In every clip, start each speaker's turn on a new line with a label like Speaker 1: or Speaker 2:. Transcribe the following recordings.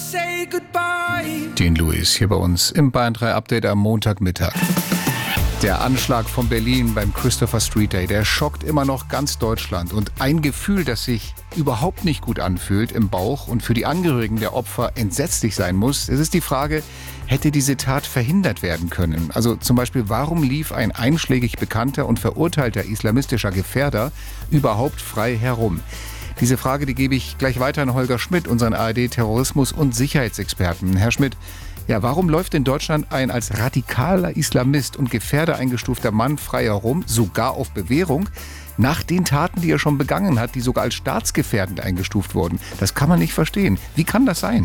Speaker 1: say goodbye.
Speaker 2: Dean Lewis hier bei uns im Bayern 3 Update am Montagmittag. Der Anschlag von Berlin beim Christopher Street Day, der schockt immer noch ganz Deutschland. Und ein Gefühl, das sich überhaupt nicht gut anfühlt im Bauch und für die Angehörigen der Opfer entsetzlich sein muss, es ist die Frage, hätte diese Tat verhindert werden können? Also zum Beispiel, warum lief ein einschlägig bekannter und verurteilter islamistischer Gefährder überhaupt frei herum? Diese Frage, die gebe ich gleich weiter an Holger Schmidt, unseren ARD-Terrorismus- und Sicherheitsexperten. Herr Schmidt, ja, warum läuft in Deutschland ein als radikaler Islamist und Gefährder eingestufter Mann frei herum, sogar auf Bewährung, nach den Taten, die er schon begangen hat, die sogar als staatsgefährdend eingestuft wurden? Das kann man nicht verstehen. Wie kann das sein?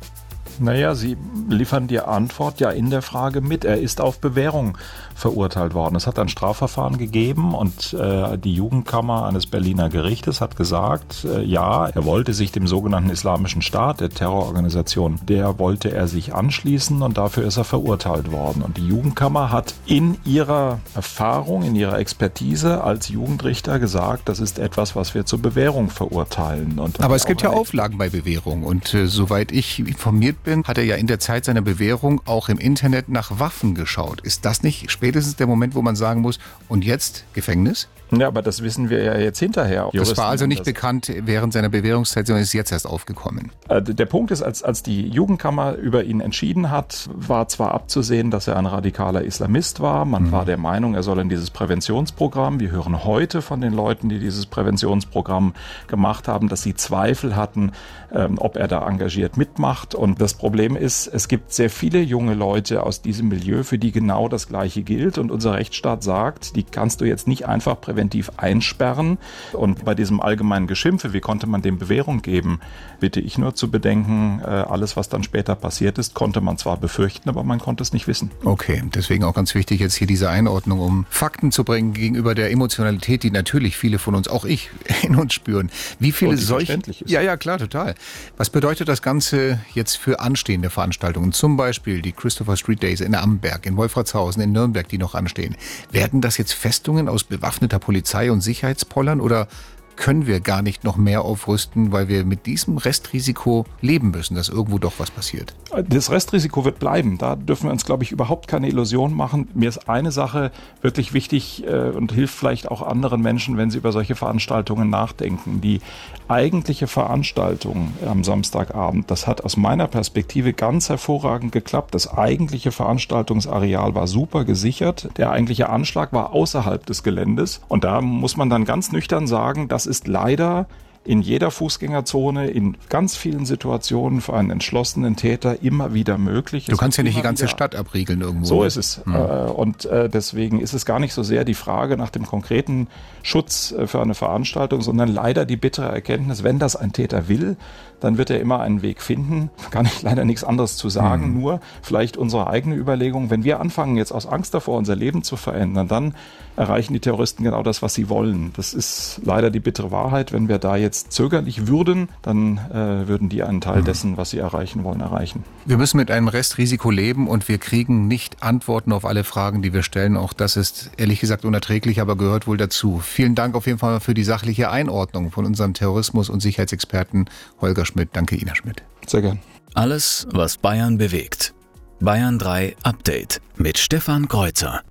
Speaker 3: Naja, Sie liefern die Antwort ja in der Frage mit. Er ist auf Bewährung verurteilt worden. Es hat ein Strafverfahren gegeben und die Jugendkammer eines Berliner Gerichtes hat gesagt, ja, er wollte sich dem sogenannten Islamischen Staat, der Terrororganisation, der wollte er sich anschließen und dafür ist er verurteilt worden. Und die Jugendkammer hat in ihrer Erfahrung, in ihrer Expertise als Jugendrichter gesagt, das ist etwas, was wir zur Bewährung verurteilen.
Speaker 2: Aber es gibt ja Auflagen bei Bewährung und soweit ich informiert bin, hat er ja in der Zeit seiner Bewährung auch im Internet nach Waffen geschaut. Ist das nicht spätestens der Moment, wo man sagen muss, und jetzt Gefängnis?
Speaker 3: Ja, aber das wissen wir ja jetzt hinterher.
Speaker 2: Das war also nicht bekannt während seiner Bewährungszeit, sondern ist jetzt erst aufgekommen.
Speaker 3: Der Punkt ist, als die Jugendkammer über ihn entschieden hat, war zwar abzusehen, dass er ein radikaler Islamist war. Man war der Meinung, er soll in dieses Präventionsprogramm. Wir hören heute von den Leuten, die dieses Präventionsprogramm gemacht haben, dass sie Zweifel hatten, ob er da engagiert mitmacht. Und das Problem ist, es gibt sehr viele junge Leute aus diesem Milieu, für die genau das Gleiche gilt. Und unser Rechtsstaat sagt, die kannst du jetzt nicht einfach präventiv einsperren. Und bei diesem allgemeinen Geschimpfe, wie konnte man dem Bewährung geben, bitte ich nur zu bedenken, alles, was dann später passiert ist, konnte man zwar befürchten, aber man konnte es nicht wissen.
Speaker 2: Okay, deswegen auch ganz wichtig jetzt hier diese Einordnung, um Fakten zu bringen gegenüber der Emotionalität, die natürlich viele von uns, auch ich, in uns spüren. Wie viele solche... Ja, klar, total. Was bedeutet das Ganze jetzt für anstehende Veranstaltungen? Zum Beispiel die Christopher Street Days in Amberg, in Wolfratshausen, in Nürnberg, die noch anstehen. Werden das jetzt Festungen aus bewaffneter Polizei und Sicherheitspollern oder können wir gar nicht noch mehr aufrüsten, weil wir mit diesem Restrisiko leben müssen, dass irgendwo doch was passiert?
Speaker 3: Das Restrisiko wird bleiben. Da dürfen wir uns, glaube ich, überhaupt keine Illusion machen. Mir ist eine Sache wirklich wichtig und hilft vielleicht auch anderen Menschen, wenn sie über solche Veranstaltungen nachdenken. Die eigentliche Veranstaltung am Samstagabend, das hat aus meiner Perspektive ganz hervorragend geklappt. Das eigentliche Veranstaltungsareal war super gesichert. Der eigentliche Anschlag war außerhalb des Geländes. Und da muss man dann ganz nüchtern sagen, das ist leider in jeder Fußgängerzone, in ganz vielen Situationen für einen entschlossenen Täter immer wieder möglich.
Speaker 2: Du kannst ja nicht die ganze Stadt abriegeln irgendwo.
Speaker 3: So ist es. Und deswegen ist es gar nicht so sehr die Frage nach dem konkreten Schutz für eine Veranstaltung, sondern leider die bittere Erkenntnis, wenn das ein Täter will, dann wird er immer einen Weg finden. Kann ich leider nichts anderes zu sagen, nur vielleicht unsere eigene Überlegung. Wenn wir anfangen, jetzt aus Angst davor unser Leben zu verändern, dann erreichen die Terroristen genau das, was sie wollen. Das ist leider die bittere Wahrheit. Wenn wir da jetzt zögerlich würden, dann würden die einen Teil dessen, was sie erreichen wollen, erreichen.
Speaker 2: Wir müssen mit einem Restrisiko leben und wir kriegen nicht Antworten auf alle Fragen, die wir stellen. Auch das ist ehrlich gesagt unerträglich, aber gehört wohl dazu. Vielen Dank auf jeden Fall für die sachliche Einordnung von unserem Terrorismus- und Sicherheitsexperten Holger Schmidt. Danke Ihnen, Herr Schmidt.
Speaker 3: Sehr gern.
Speaker 4: Alles, was Bayern bewegt. Bayern 3 Update mit Stefan Kreuzer.